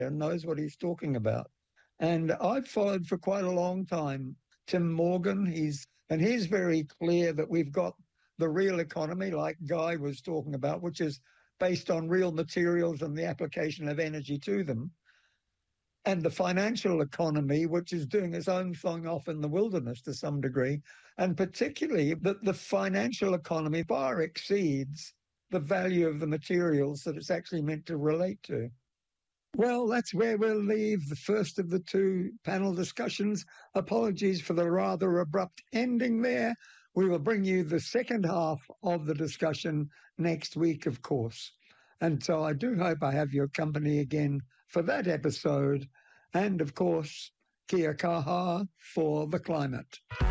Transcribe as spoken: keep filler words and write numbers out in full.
and knows what he's talking about. And I've followed for quite a long time Tim Morgan. He's and he's very clear that we've got the real economy, like Guy was talking about, which is based on real materials and the application of energy to them, and the financial economy, which is doing its own thing off in the wilderness to some degree, and particularly that the financial economy far exceeds the value of the materials that it's actually meant to relate to. Well, that's where we'll leave the first of the two panel discussions. Apologies for the rather abrupt ending there. We will bring you the second half of the discussion next week, of course. And so I do hope I have your company again for that episode. And, of course, kia kaha for the climate.